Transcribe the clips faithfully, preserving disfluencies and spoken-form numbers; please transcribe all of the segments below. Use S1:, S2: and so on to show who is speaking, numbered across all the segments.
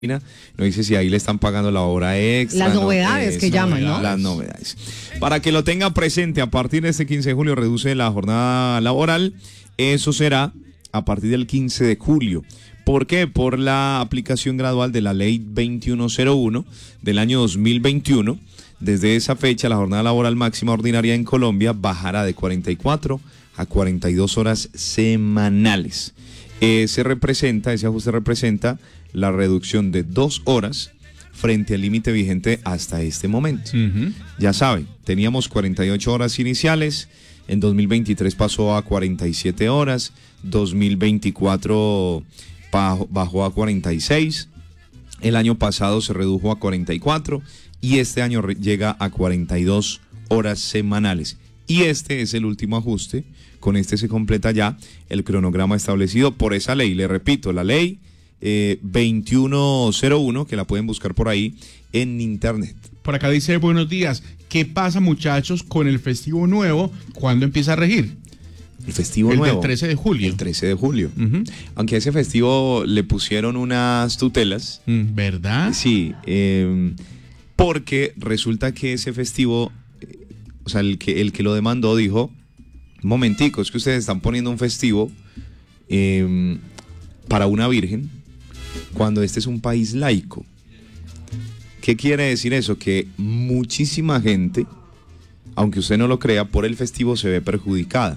S1: No dice si ahí le están pagando la hora extra.
S2: Las novedades
S1: no,
S2: que
S1: eso,
S2: llaman, ¿no?
S1: Las novedades. Para que lo tenga presente, a partir de este quince de julio reduce la jornada laboral. Eso será a partir del quince de julio. ¿Por qué? Por la aplicación gradual de la ley veintiuno cero uno del año dos mil veintiuno. Desde esa fecha, la jornada laboral máxima ordinaria en Colombia bajará de cuarenta y cuatro a cuarenta y dos horas semanales. Ese representa, ese ajuste representa la reducción de dos horas frente al límite vigente hasta este momento. Uh-huh. Ya saben, teníamos cuarenta y ocho horas iniciales, en dos mil veintitrés pasó a cuarenta y siete horas, dos mil veinticuatro bajó, bajó a cuarenta y seis, el año pasado se redujo a cuarenta y cuatro y este año re- llega a cuarenta y dos horas semanales. Y este es el último ajuste, con este se completa ya el cronograma establecido por esa ley. Le repito, la ley Eh, veintiuno cero uno, que la pueden buscar por ahí en internet.
S3: Por acá dice, buenos días, ¿qué pasa, muchachos, con el festivo nuevo? ¿Cuándo empieza a regir?
S1: El festivo
S3: el
S1: nuevo.
S3: El trece de julio.
S1: El trece de julio.
S3: Uh-huh.
S1: Aunque a ese festivo le pusieron unas tutelas.
S3: ¿Verdad?
S1: Sí, eh, porque resulta que ese festivo, eh, o sea, el que, el que lo demandó dijo, momentico, es que ustedes están poniendo un festivo eh, para una virgen, cuando este es un país laico. ¿Qué quiere decir eso? Que muchísima gente, aunque usted no lo crea, por el festivo se ve perjudicada.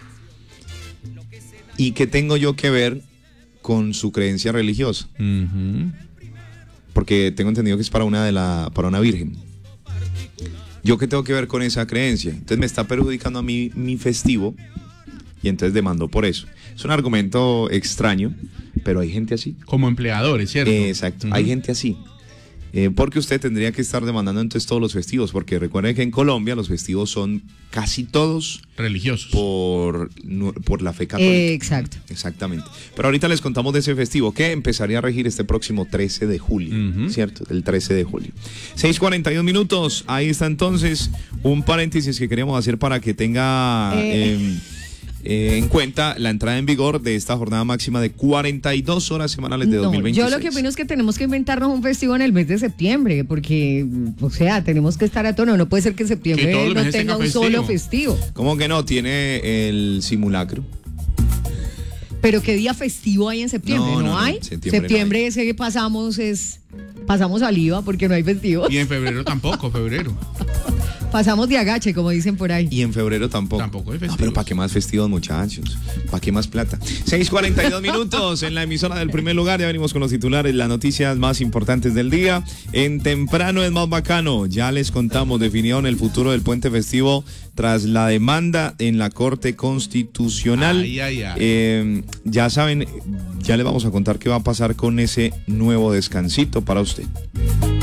S1: ¿Y qué tengo yo que ver con su creencia religiosa?
S3: Uh-huh.
S1: Porque tengo entendido que es para una de la, para una virgen. ¿Yo qué tengo que ver con esa creencia? Entonces me está perjudicando a mí mi festivo y entonces demandó por eso. Es un argumento extraño, pero hay gente así.
S3: Como empleadores, ¿cierto?
S1: Eh, exacto, uh-huh. Hay gente así. Eh, porque usted tendría que estar demandando entonces todos los festivos, porque recuerden que en Colombia los festivos son casi todos
S3: religiosos.
S1: Por, por la fe católica.
S2: Eh, exacto.
S1: Exactamente. Pero ahorita les contamos de ese festivo que empezaría a regir este próximo trece de julio, uh-huh. ¿Cierto? El trece de julio. seis cuarenta y dos minutos, ahí está entonces un paréntesis que queríamos hacer para que tenga... Eh. Eh, Eh, en cuenta la entrada en vigor de esta jornada máxima de cuarenta y dos horas semanales de
S2: no,
S1: dos mil veintiséis.
S2: Yo lo que opino es que tenemos que inventarnos un festivo en el mes de septiembre, porque, o sea, tenemos que estar a tono. No puede ser que en septiembre que no tenga un festivo. Solo festivo.
S1: ¿Cómo que no? Tiene el simulacro.
S2: ¿Pero qué día festivo hay en septiembre? ¿No, no, no hay? No, septiembre, septiembre no ese que pasamos es... Pasamos al I V A porque no hay festivo.
S3: Y en febrero tampoco, febrero.
S2: Pasamos de agache, como dicen por ahí.
S1: Y en febrero tampoco.
S3: Tampoco hay festivos.
S1: No, pero ¿para qué más festivos, muchachos? ¿Para qué más plata? seis cuarenta y dos minutos en la emisora del primer lugar. Ya venimos con los titulares, las noticias más importantes del día. En Temprano es más bacano. Ya les contamos, definieron el futuro del puente festivo tras la demanda en la Corte Constitucional.
S3: Ay, ay, ay.
S1: Eh, ya saben, ya les vamos a contar qué va a pasar con ese nuevo descansito para usted.